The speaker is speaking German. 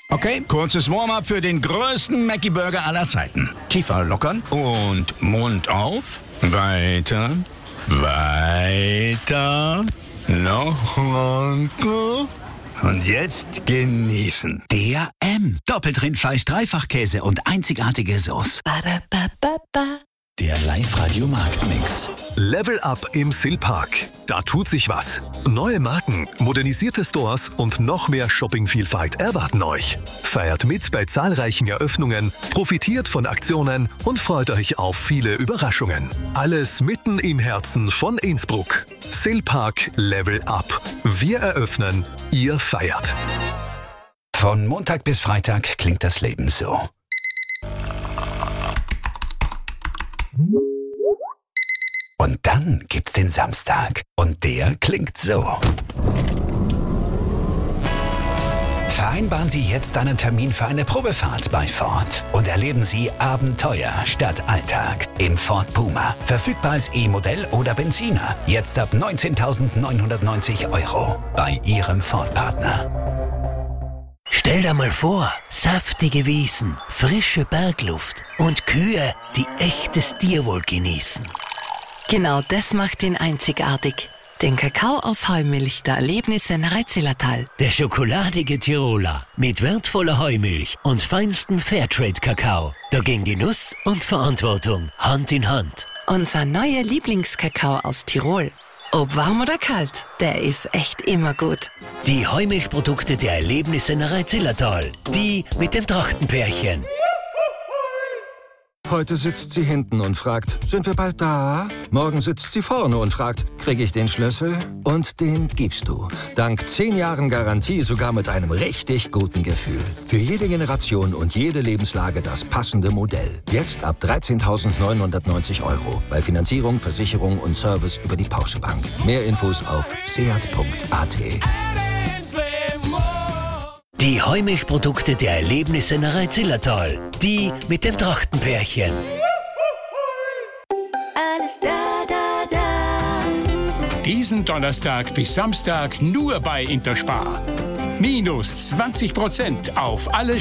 Okay, kurzes Warm-up für den größten Mackie-Burger aller Zeiten. Kiefer lockern und Mund auf. Weiter, weiter, noch runter. Und jetzt genießen. Der M. Doppeltrindfleisch, Dreifachkäse und einzigartige Sauce. Der Live-Radio-Marktmix. Level Up im Silpark. Da tut sich was. Neue Marken, modernisierte Stores und noch mehr Shoppingvielfalt erwarten euch. Feiert mit bei zahlreichen Eröffnungen, profitiert von Aktionen und freut euch auf viele Überraschungen. Alles mitten im Herzen von Innsbruck. Silpark Level Up. Wir eröffnen, ihr feiert. Von Montag bis Freitag klingt das Leben so. Und dann gibt's den Samstag. Und der klingt so. Vereinbaren Sie jetzt einen Termin für eine Probefahrt bei Ford und erleben Sie Abenteuer statt Alltag im Ford Puma. Verfügbar als E-Modell oder Benziner. Jetzt ab 19.990 € bei Ihrem Ford-Partner. Stell dir mal vor, saftige Wiesen, frische Bergluft und Kühe, die echtes Tierwohl genießen. Genau das macht ihn einzigartig. Den Kakao aus Heumilch der Erlebnisse in Reitzillertal. Der schokoladige Tiroler mit wertvoller Heumilch und feinstem Fairtrade-Kakao. Da gehen Genuss und Verantwortung Hand in Hand. Unser neuer Lieblingskakao aus Tirol. Ob warm oder kalt, der ist echt immer gut. Die Heumilchprodukte der Erlebnisse in Reitzillertal. Die mit dem Trachtenpärchen. Heute sitzt sie hinten und fragt, sind wir bald da? Morgen sitzt sie vorne und fragt, kriege ich den Schlüssel? Und den gibst du. Dank 10 Jahren Garantie sogar mit einem richtig guten Gefühl. Für jede Generation und jede Lebenslage das passende Modell. Jetzt ab 13.990 € bei Finanzierung, Versicherung und Service über die Porsche Bank. Mehr Infos auf seat.at. Die Heumilchprodukte der Erlebnisse in Reitzillertal. Die mit dem Trachtenpärchen. Alles da, da, da. Diesen Donnerstag bis Samstag nur bei Interspar. Minus 20% auf alle